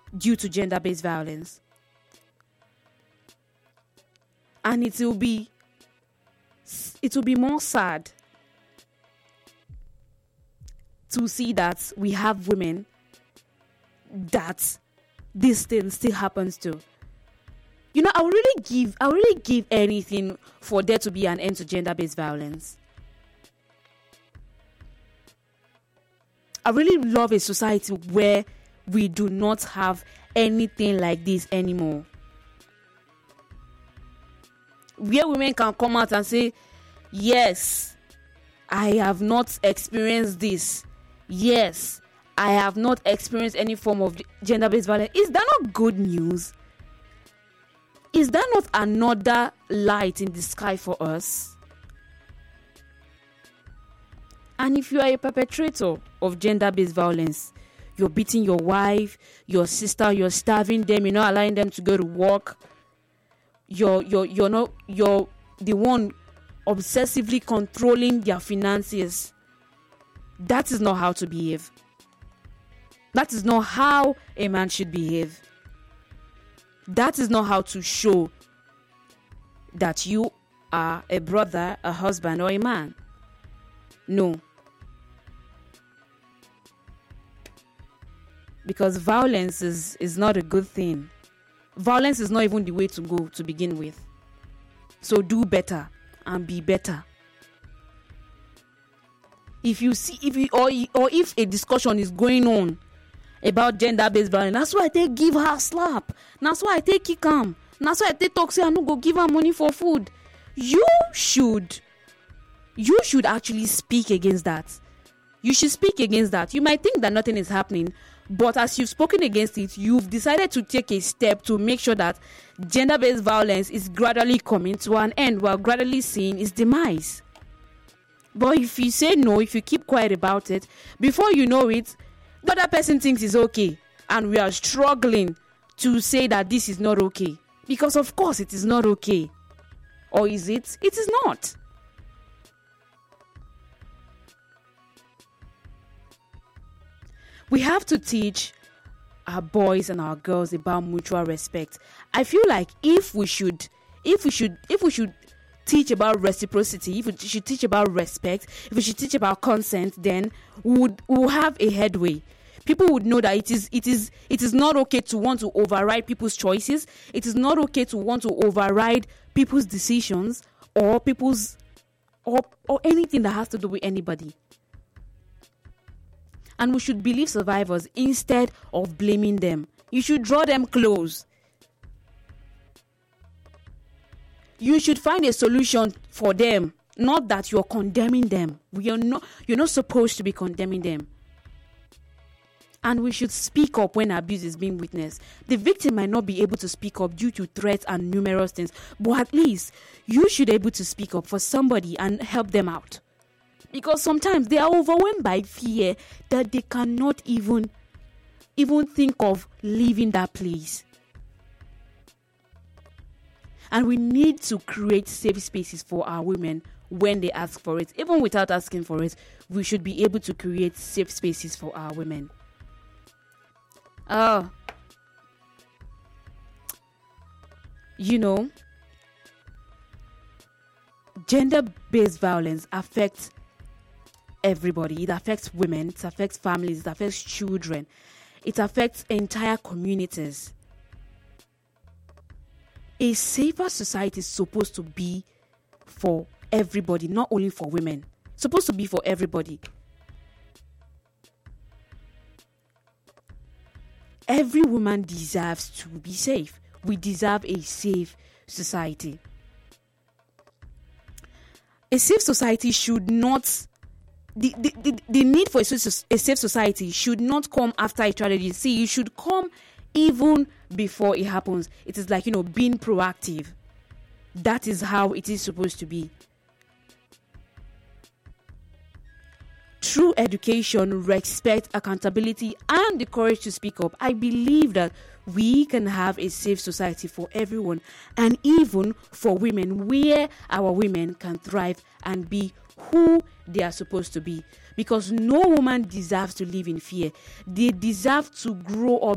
due to gender-based violence. And it will be more sad to see that we have women that this thing still happens to. I would really give anything for there to be an end to gender-based violence. I really love a society where we do not have anything like this anymore. Where women can come out and say, yes, I have not experienced this. Yes, I have not experienced any form of gender-based violence. Is that not good news? Is that not another light in the sky for us? And if you are a perpetrator of gender-based violence, you're beating your wife, your sister, you're starving them, you're not allowing them to go to work, you're the one obsessively controlling their finances. That is not how to behave. That is not how a man should behave. That is not how to show that you are a brother, a husband, or a man. No. Because violence is not a good thing. Violence is not even the way to go to begin with. So do better and be better. If a discussion is going on about gender-based violence, that's why they give her a slap. That's why they kick am. That's why they talk say I no go give her money for food. You should actually speak against that. You should speak against that. You might think that nothing is happening, but as you've spoken against it, you've decided to take a step to make sure that gender-based violence is gradually coming to an end while gradually seeing its demise. But if you say no, if you keep quiet about it, before you know it, the other person thinks it's okay. And we are struggling to say that this is not okay. Because of course it is not okay. Or is it? It is not. We have to teach our boys and our girls about mutual respect. I feel like if we should teach about reciprocity, if we should teach about respect, if we should teach about consent, then we'll have a headway. People would know that it is not okay to want to override people's choices. It is not okay to want to override people's decisions or anything that has to do with anybody. And we should believe survivors instead of blaming them. You should draw them close. You should find a solution for them, not that you're condemning them. You're not supposed to be condemning them. And we should speak up when abuse is being witnessed. The victim might not be able to speak up due to threats and numerous things, but at least you should be able to speak up for somebody and help them out. Because sometimes they are overwhelmed by fear that they cannot even think of leaving that place. And we need to create safe spaces for our women when they ask for it. Even without asking for it, we should be able to create safe spaces for our women. Gender-based violence affects everybody. It affects women, it affects families, it affects children, it affects entire communities. A safer society is supposed to be for everybody, not only for women. It's supposed to be for everybody. Every woman deserves to be safe. We deserve a safe society. A safe society should not... The need for a safe society should not come after a tragedy. See, it should come even before it happens. It is like, being proactive. That is how it is supposed to be. Through education, respect, accountability, and the courage to speak up, I believe that we can have a safe society for everyone, and even for women, where our women can thrive and be who they are supposed to be. Because no woman deserves to live in fear. They deserve to grow up